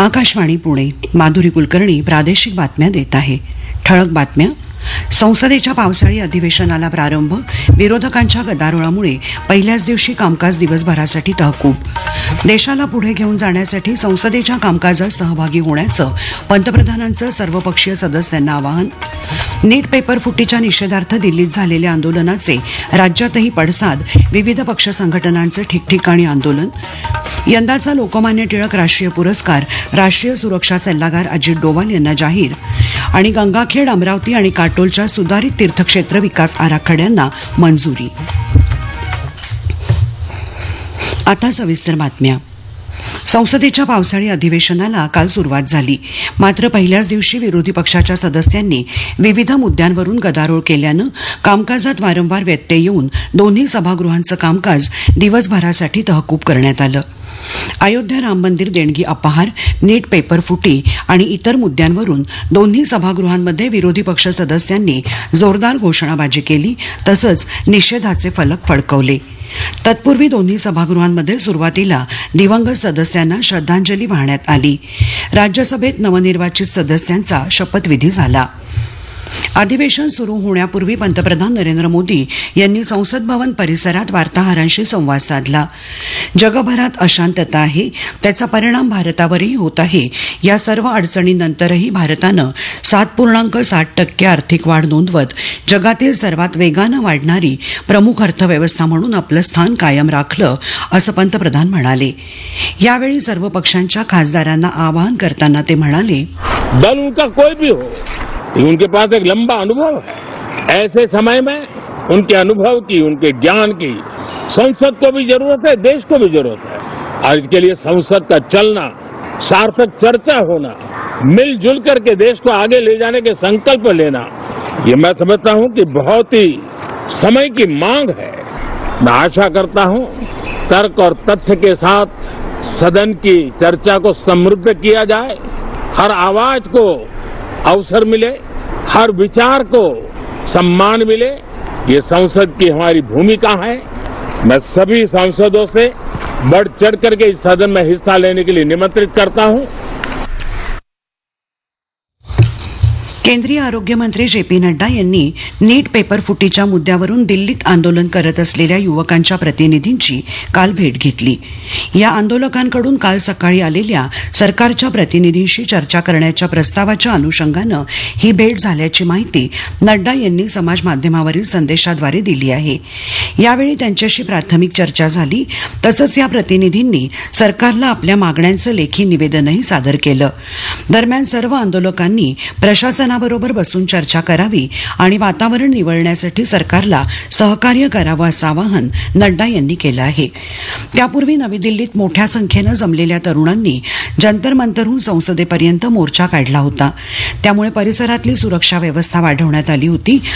आकाशवाणी पुणे. माधुरी कुलकर्णी प्रादेशिक बातम्या देत आहे. ठळक बातम्या. संसदेच्या पावसाळी अधिवेशनाला प्रारंभ. विरोधकांच्या गदारोळामुळे पहिल्याच दिवशी कामकाज दिवसभरासाठी तहकूब. देशाला पुढे घेऊन जाण्यासाठी संसदेच्या कामकाजात सहभागी होण्याचं पंतप्रधानांचं सर्वपक्षीय सदस्यांना आवाहन. नीट पेपर फुटीच्या निषेधार्थ दिल्लीत झालेल्या आंदोलनाचे राज्यातही पडसाद. विविध पक्ष संघटनांचं ठिकठिकाणी आंदोलन. यंदाचा लोकमान्य टिळक राष्ट्रीय पुरस्कार राष्ट्रीय सुरक्षा सल्लागार अजित डोवाल यांना जाहीर. आणि गंगाखेड, अमरावती आणि काटोलच्या सुधारित तीर्थक्षेत्र विकास आराखड्यांना मंजुरी. आता सविस्तर बातम्या. संसदेच्या पावसाळी अधिवेशनाला काल सुरुवात झाली. मात्र पहिल्याच दिवशी विरोधी पक्षाच्या सदस्यांनी विविध मुद्द्यांवरून गदारोळ केल्यानं कामकाजात वारंवार व्यत्यय येऊन दोन्ही सभागृहांचं कामकाज दिवसभरासाठी तहकूब करण्यात आलं. अयोध्या राम मंदिर देणगी अपहार, नीट पेपर फुटी आणि इतर मुद्द्यांवरून दोन्ही सभागृहांमध्ये विरोधी पक्ष सदस्यांनी जोरदार घोषणाबाजी केली. तसंच निषेधाचे फलक फडकवले. तत्पूर्वी दोन्ही सभागृहांमध्ये सुरुवातीला दिवंगत सदस्यांना श्रद्धांजली वाहण्यात आली. राज्यसभेत नवनिर्वाचित सदस्यांचा शपथविधी झाला. अधिवेशन सुरू होण्यापूर्वी पंतप्रधान नरेंद्र मोदी यांनी संसद भवन परिसरात वार्ताहरांशी संवाद साधला. जगभरात अशांतता आहे, त्याचा परिणाम भारतावरही होत आहे. या सर्व अडचणींनंतरही भारतानं 7.7% आर्थिक वाढ नोंदवत जगातील सर्वात वेगानं वाढणारी प्रमुख अर्थव्यवस्था म्हणून आपलं स्थान कायम राखलं, असं पंतप्रधान म्हणाले. यावेळी सर्व पक्षांच्या खासदारांना आवाहन करताना ते म्हणाले, दल उनका कोई भी हो, उनके पास एक लंबा अनुभव है. ऐसे समय में उनके अनुभव की, उनके ज्ञान की संसद को भी जरूरत है, देश को भी जरूरत है. और इसके लिए संसद का चलना, सार्थक चर्चा होना, मिलजुल करके देश को आगे ले जाने के संकल्प लेना, ये मैं समझता हूं कि बहुत ही समय की मांग है. मैं आशा करता हूं तर्क और तथ्य के साथ सदन की चर्चा को समृद्ध किया जाए, हर आवाज को अवसर मिले, हर विचार को सम्मान मिले. ये संसद की हमारी भूमिका है. मैं सभी सांसदों से बढ़ चढ़ करके इस सदन में हिस्सा लेने के लिए निमंत्रित करता हूं. केंद्रीय आरोग्य मंत्री जे.पी. नड्डा यांनी नीट पेपर फुटीच्या मुद्द्यावरून दिल्लीत आंदोलन करत असलेल्या युवकांच्या प्रतिनिधींची काल भेट घेतली. या आंदोलकांकडून काल सकाळी आलेल्या सरकारच्या प्रतिनिधींशी चर्चा करण्याच्या प्रस्तावाच्या अनुषंगानं ही भेट झाल्याची माहिती नड्डा यांनी समाज माध्यमावरील संदेशाद्वारे दिली आहे. यावेळी त्यांच्याशी प्राथमिक चर्चा झाली. तसंच या प्रतिनिधींनी सरकारला आपल्या मागण्यांचं लेखी निवेदनही सादर केलं. दरम्यान सर्व आंदोलकांनी प्रशासनाबरोबर बसून चर्चा करावी आणि वातावरण निवळण्यासाठी सरकारला सहकार्य करावं असं आवाहन नड्डा यांनी केलं आहे. त्यापूर्वी नवी दिल्लीत मोठ्या संख्येनं जमलेल्या तरुणांनी जंतर मंतरहून संसदेपर्यंत मोर्चा काढला होता. त्यामुळे परिसरातली सुरक्षा व्यवस्था वाढवण्यात आली होती.